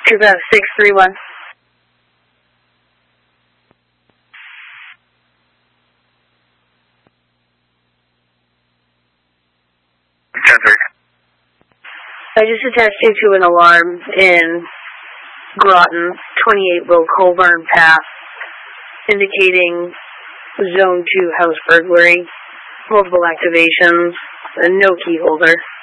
631. 10-3. I just attached you to an alarm in Groton, 28 Will Colburn Path, indicating Zone 2 house burglary, multiple activations, and no key holder.